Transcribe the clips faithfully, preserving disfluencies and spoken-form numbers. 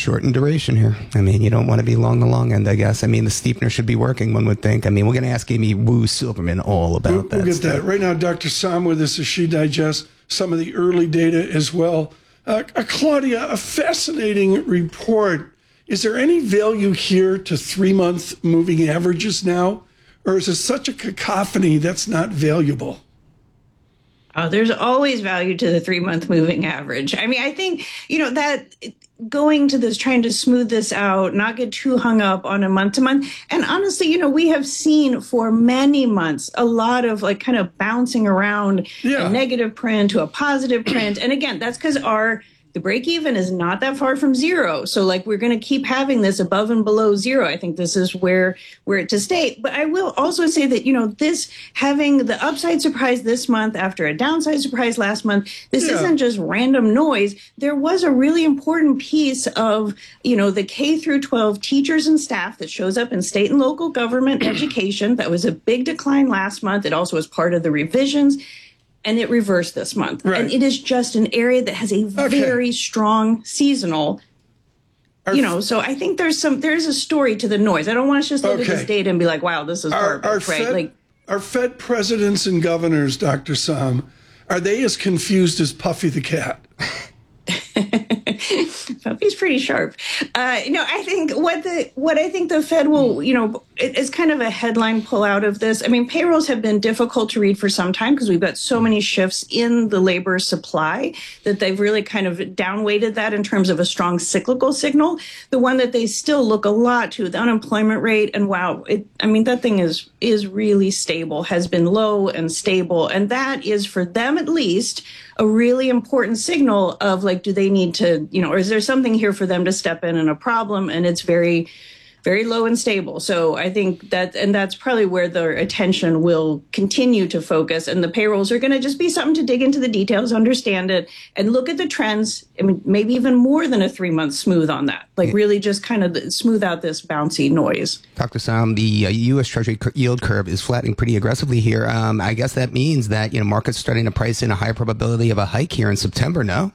short in duration here. I mean, you don't want to be long the long end, I guess. I mean, the steepener should be working, one would think. I mean, we're going to ask Amy Wu Silverman all about we'll, that. We'll get stuff. that. Right now, Doctor Sam with us as she digests some of the early data as well. Uh, uh, Claudia, a fascinating report. Is there any value here to three-month moving averages now? Or is it such a cacophony that's not valuable? Oh, there's always value to the three-month moving average. I mean, I think, you know, that going to this, trying to smooth this out, not get too hung up on a month-to-month. And honestly, you know, we have seen for many months a lot of like kind of bouncing around yeah. a negative print to a positive print. And again, that's because our the break even is not that far from zero. So like we're going to keep having this above and below zero. I think this is where we're to stay. But I will also say that, you know, this having the upside surprise this month after a downside surprise last month, this yeah. isn't just random noise. There was a really important piece of, you know, the K through twelve teachers and staff that shows up in state and local government education. That was a big decline last month. It also was part of the revisions. And it reversed this month. Right. And it is just an area that has a okay. very strong seasonal, our, you know, so I think there's some, there's a story to the noise. I don't want to just look okay. at this data and be like, wow, this is our, garbage, our right? Fed, like, our Fed presidents and governors, Doctor Sam, are they as confused as Puffy the cat? Puffy's pretty sharp. Uh, no, I think what the what I think the Fed will, you know, it, it's kind of a headline pull out of this. I mean, payrolls have been difficult to read for some time because we've got so many shifts in the labor supply that they've really kind of downweighted that in terms of a strong cyclical signal. The one that they still look a lot to, the unemployment rate, and wow, it, I mean, that thing is is really stable, has been low and stable, and that is for them at least a really important signal of like, do they need to, you know, or is there something here for them to step in and a problem? And it's very, very low and stable. So I think that, and that's probably where their attention will continue to focus. And the payrolls are going to just be something to dig into the details, understand it, and look at the trends. I mean, maybe even more than a three month smooth on that, like really just kind of smooth out this bouncy noise. Doctor Sam, the uh, U S Treasury yield curve is flattening pretty aggressively here. Um, I guess that means that, you know, markets starting to price in a higher probability of a hike here in September, no?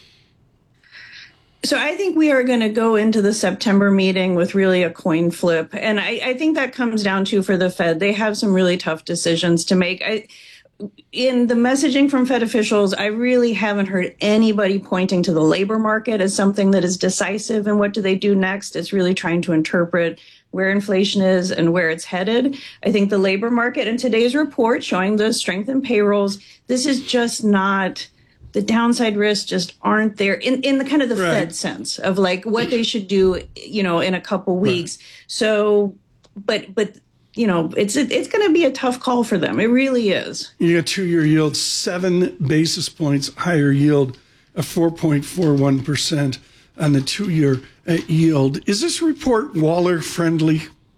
So I think we are going to go into the September meeting with really a coin flip. And I, I think that comes down to, for the Fed, they have some really tough decisions to make. I, in the messaging from Fed officials, I really haven't heard anybody pointing to the labor market as something that is decisive. And what do they do next? It's really trying to interpret where inflation is and where it's headed. I think the labor market in today's report showing the strength in payrolls, this is just not... The downside risks just aren't there in, in the kind of the right. Fed sense of like what they should do, you know, in a couple weeks. Right. So, but, but, you know, it's, it's going to be a tough call for them. It really is. You got two-year yield, seven basis points higher yield, a four point four one percent on the two-year uh, yield. Is this report Waller friendly?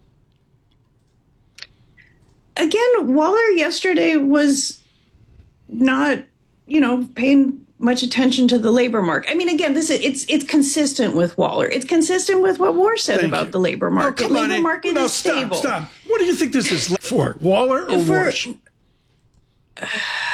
Again, Waller yesterday was not, you know, paying much attention to the labor market. I mean, again, this is, it's it's consistent with Waller. It's consistent with what Warr said Thank about you. the labor market. Oh, the labor on, market no, is stop, stable. Stop. What do you think this is for? Waller or for, Warsh? Uh,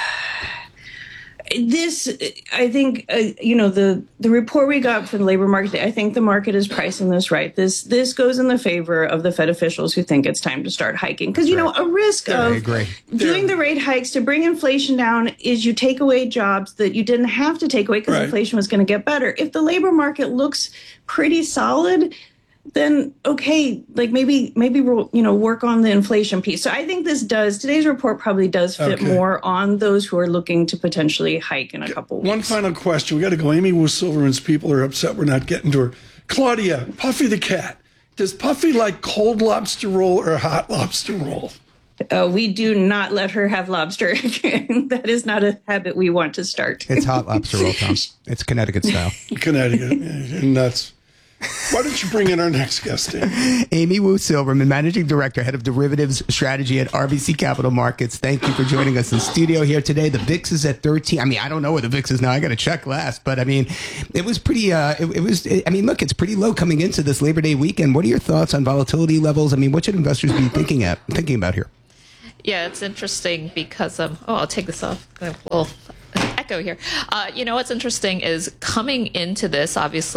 this, I think, uh, you know, the, the report we got from the labor market, I think the market is pricing this right. This this goes in the favor of the Fed officials who think it's time to start hiking. Because, you right. know, a risk yeah, of doing the rate hikes to bring inflation down is you take away jobs that you didn't have to take away because right. inflation was going to get better. If the labor market looks pretty solid, then okay, like maybe maybe we'll, you know, work on the inflation piece. So I think this does, today's report probably does fit okay. more on those who are looking to potentially hike in a couple weeks. One final question. We got to go. Amy Wu Silverman's people are upset we're not getting to her. Claudia, Puffy the cat. Does Puffy like cold lobster roll or hot lobster roll? Uh, we do not let her have lobster. That is not a habit we want to start. It's hot lobster roll, Tom. It's Connecticut style. Connecticut. And that's... Why don't you bring in our next guest, Amy? Amy Wu Silverman, Managing Director, Head of Derivatives Strategy at R B C Capital Markets. Thank you for joining us in studio here today. The V I X is at thirteen. I mean, I don't know where the V I X is now. I got to check last. But, I mean, it was pretty, uh, it, it was, it, I mean, look, it's pretty low coming into this Labor Day weekend. What are your thoughts on volatility levels? I mean, what should investors be thinking at, thinking about here? Yeah, it's interesting because, um, oh, I'll take this off. Well, echo here. Uh, you know, what's interesting is coming into this, obviously,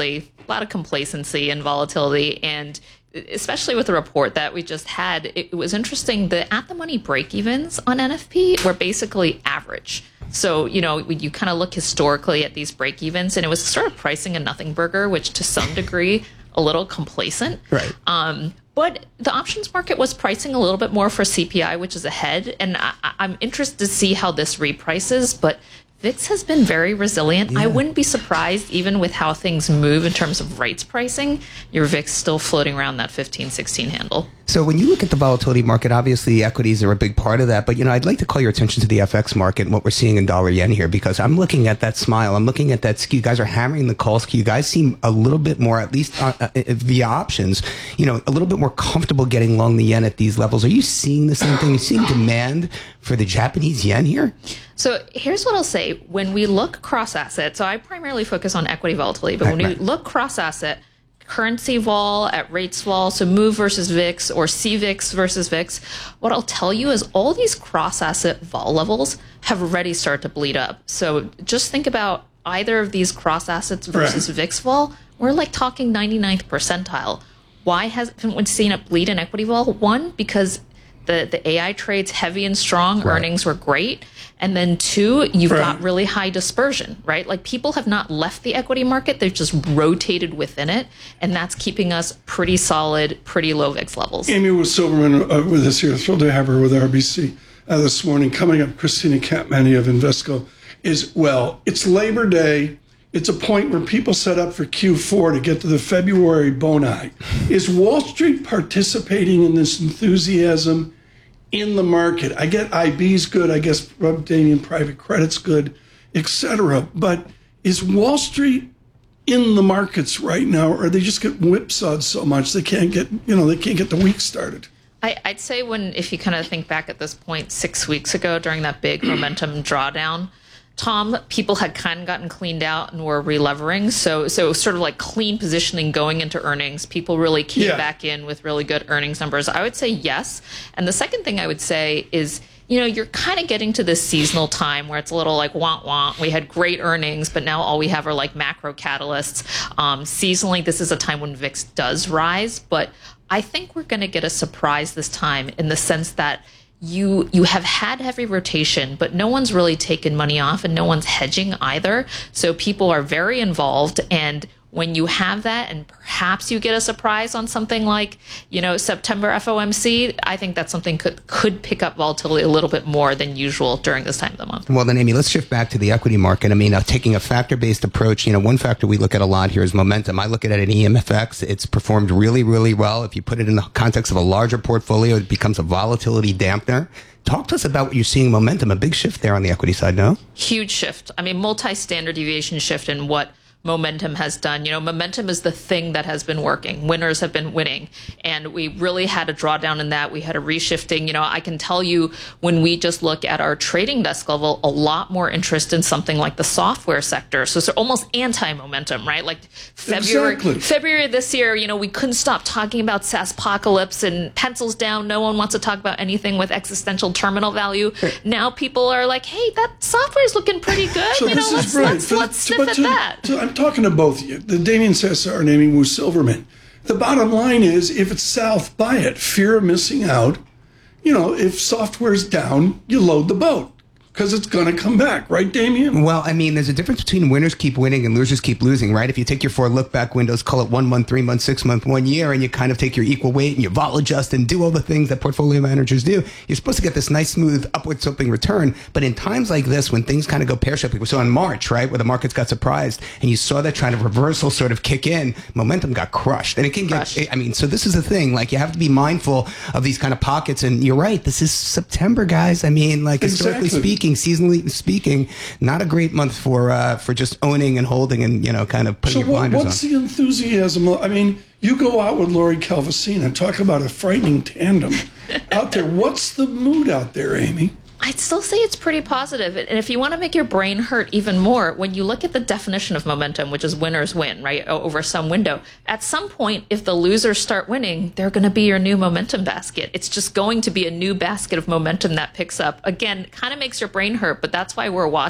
a lot of complacency and volatility, and especially with the report that we just had, it, it was interesting. The at the money break evens on N F P were basically average. So, you know, you kind of look historically at these break evens, and it was sort of pricing a nothing burger, which to some degree, a little complacent. Right. Um, but the options market was pricing a little bit more for C P I, which is ahead. And I, I'm interested to see how this reprices. But V I X has been very resilient. Yeah. I wouldn't be surprised, even with how things move in terms of rates pricing, your V I X still floating around that fifteen, sixteen handle. So when you look at the volatility market, obviously equities are a big part of that. But, you know, I'd like to call your attention to the F X market and what we're seeing in dollar yen here, because I'm looking at that smile. I'm looking at that skew. You guys are hammering the call skew. You guys seem a little bit more, at least uh, uh, via options, you know, a little bit more comfortable getting long the yen at these levels. Are you seeing the same thing? Are you seeing demand for the Japanese yen here? So here's what I'll say. When we look cross asset, so I primarily focus on equity volatility, but right, when right. we look cross asset, currency vol at rates vol, so move versus V I X or C V I X versus V I X, what I'll tell you is all these cross asset vol levels have already started to bleed up. So just think about either of these cross assets versus right. V I X vol. We're like talking ninety-ninth percentile. Why hasn't we seen it bleed in equity vol? One, because the, the A I trades heavy and strong, right. earnings were great. And then two, you've right. got really high dispersion, right? Like people have not left the equity market, they've just rotated within it. And that's keeping us pretty solid, pretty low V I X levels. Amy was Silverman uh, with us here. Thrilled to have her with R B C uh, this morning. Coming up, Christina Capmany of Invesco is, well, it's Labor Day. It's a point where people set up for Q four to get to the February boni. Is Wall Street participating in this enthusiasm in the market? I get I B's good, I guess Damian private credit's good, et cetera. But is Wall Street in the markets right now, or they just get whipsawed so much they can't get, you know, they can't get the week started? I, I'd say when, if you kind of think back at this point, six weeks ago during that big momentum drawdown, Tom, people had kind of gotten cleaned out and were relevering. So, so sort of like clean positioning going into earnings. People really came yeah. back in with really good earnings numbers. I would say yes. And the second thing I would say is, you know, you're kind of getting to this seasonal time where it's a little like want want. We had great earnings, but now all we have are like macro catalysts. Um, seasonally, this is a time when V I X does rise. But I think we're going to get a surprise this time in the sense that You you have had heavy rotation, but no one's really taken money off and no one's hedging either. So people are very involved. And when you have that and perhaps you get a surprise on something like, you know, September F O M C, I think that's something could could pick up volatility a little bit more than usual during this time of the month. Well, then, Amy, let's shift back to the equity market. I mean, uh, taking a factor-based approach, you know, one factor we look at a lot here is momentum. I look at it in E M F X. It's performed really, really well. If you put it in the context of a larger portfolio, it becomes a volatility dampener. Talk to us about what you're seeing momentum, a big shift there on the equity side, no? Huge shift. I mean, multi-standard deviation shift in what momentum has done. You know, momentum is the thing that has been working. Winners have been winning. And we really had a drawdown in that. We had a reshifting. You know, I can tell you when we just look at our trading desk level, a lot more interest in something like the software sector. So it's almost anti-momentum, right? Like February, exactly. February this year, you know, we couldn't stop talking about SaaSpocalypse and pencils down. No one wants to talk about anything with existential terminal value. Right. Now people are like, hey, that software is looking pretty good. So you know, let's, let's, for, let's sniff at to, that. To, I'm talking to both of you, the Damien Cesar and Amy Wu Silverman. The bottom line is, if it's south, buy it. Fear of missing out. You know, if software's down, you load the boat because it's going to come back, right, Damien? Well, I mean, there's a difference between winners keep winning and losers keep losing, right? If you take your four look-back windows, call it one month, three months, six month, one year, and you kind of take your equal weight and you vol adjust and do all the things that portfolio managers do, you're supposed to get this nice, smooth, upward sloping return. But in times like this, when things kind of go pear-shaped, like we saw in March, right, where the markets got surprised, and you saw that kind of reversal sort of kick in, momentum got crushed. And it can crushed. get, I mean, so this is the thing, like you have to be mindful of these kind of pockets. And you're right, this is September, guys. I mean, like historically exactly. speaking, seasonally speaking, not a great month for uh, for just owning and holding and, you know, kind of putting so your what, blinders what's on. the enthusiasm? I mean, you go out with Lori Calvasina and talk about a frightening tandem out there. What's the mood out there, Amy? I'd still say it's pretty positive. And if you want to make your brain hurt even more, when you look at the definition of momentum, which is winners win, right, over some window, at some point, if the losers start winning, they're going to be your new momentum basket. It's just going to be a new basket of momentum that picks up. Again, kind of makes your brain hurt, but that's why we're watching.